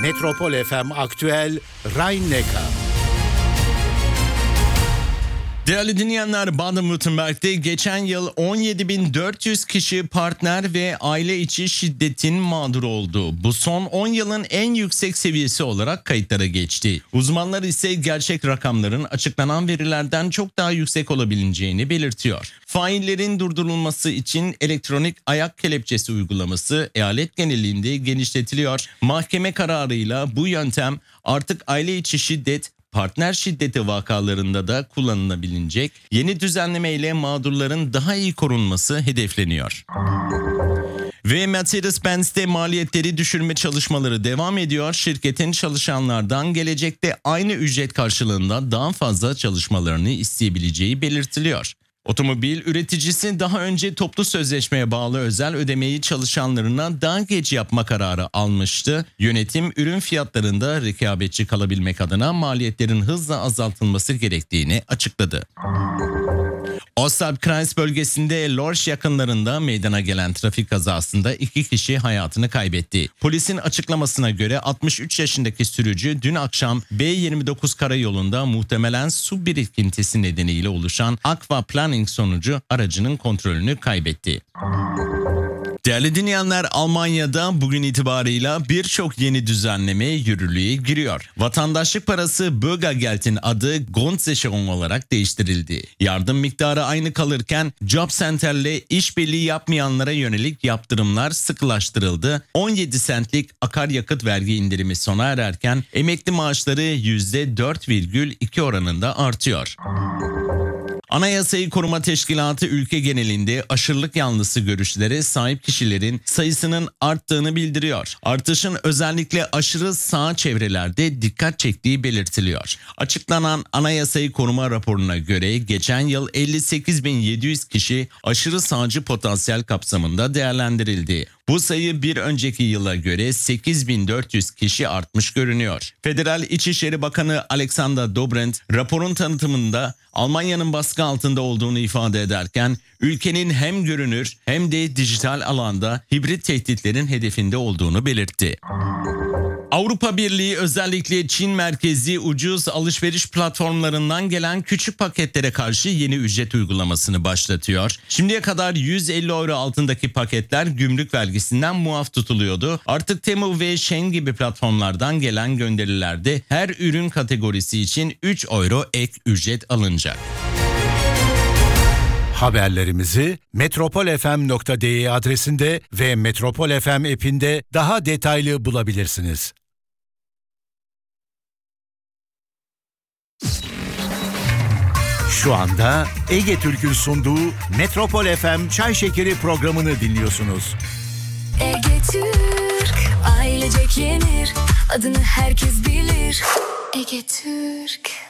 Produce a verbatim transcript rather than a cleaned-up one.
Metropol F M Aktüel Rhein-Neckar. Değerli dinleyenler, Baden-Württemberg'de geçen yıl on yedi bin dört yüz kişi partner ve aile içi şiddetin mağduru oldu. Bu son on yılın en yüksek seviyesi olarak kayıtlara geçti. Uzmanlar ise gerçek rakamların açıklanan verilerden çok daha yüksek olabileceğini belirtiyor. Faillerin durdurulması için elektronik ayak kelepçesi uygulaması eyalet genelinde genişletiliyor. Mahkeme kararıyla bu yöntem artık aile içi şiddet, partner şiddeti vakalarında da kullanılabilecek. Yeni düzenlemeyle mağdurların daha iyi korunması hedefleniyor. Ve Mercedes-Benz'de maliyetleri düşürme çalışmaları devam ediyor. Şirketin çalışanlardan gelecekte aynı ücret karşılığında daha fazla çalışmalarını isteyebileceği belirtiliyor. Otomobil üreticisi daha önce toplu sözleşmeye bağlı özel ödemeyi çalışanlarına daha geç yapma kararı almıştı. Yönetim ürün fiyatlarında rekabetçi kalabilmek adına maliyetlerin hızla azaltılması gerektiğini açıkladı. Ostalbkreis bölgesinde Lorsch yakınlarında meydana gelen trafik kazasında iki kişi hayatını kaybetti. Polisin açıklamasına göre altmış üç yaşındaki sürücü dün akşam B yirmi dokuz karayolunda muhtemelen su birikintisi nedeniyle oluşan aquaplaning sonucu aracının kontrolünü kaybetti. Değerli dinleyenler, Almanya'da bugün itibarıyla birçok yeni düzenleme yürürlüğe giriyor. Vatandaşlık parası Bürgergeld'in adı Grundsicherung olarak değiştirildi. Yardım miktarı aynı kalırken Job Center'le işbirliği yapmayanlara yönelik yaptırımlar sıkılaştırıldı. on yedi sentlik akaryakıt vergi indirimi sona ererken emekli maaşları yüzde dört virgül iki oranında artıyor. Anayasayı Koruma Teşkilatı ülke genelinde aşırılık yanlısı görüşlere sahip kişilerin sayısının arttığını bildiriyor. Artışın özellikle aşırı sağ çevrelerde dikkat çektiği belirtiliyor. Açıklanan Anayasayı Koruma raporuna göre geçen yıl elli sekiz bin yedi yüz kişi aşırı sağcı potansiyel kapsamında değerlendirildi. Bu sayı bir önceki yıla göre sekiz bin dört yüz kişi artmış görünüyor. Federal İçişleri Bakanı Alexander Dobrindt raporun tanıtımında Almanya'nın baskı altında olduğunu ifade ederken ülkenin hem görünür hem de dijital alanda hibrit tehditlerin hedefinde olduğunu belirtti. Avrupa Birliği özellikle Çin merkezli ucuz alışveriş platformlarından gelen küçük paketlere karşı yeni ücret uygulamasını başlatıyor. Şimdiye kadar yüz elli euro altındaki paketler gümrük vergisinden muaf tutuluyordu. Artık Temu ve Shein gibi platformlardan gelen gönderilerde her ürün kategorisi için üç euro ek ücret alınacak. Haberlerimizi metropol f m nokta d e adresinde ve Metropol F M app'inde daha detaylı bulabilirsiniz. Şu anda Ege Türk'ün sunduğu Metropol F M Çay Şekeri programını dinliyorsunuz. Ege Türk, ailecek yenir, adını herkes bilir. Ege Türk.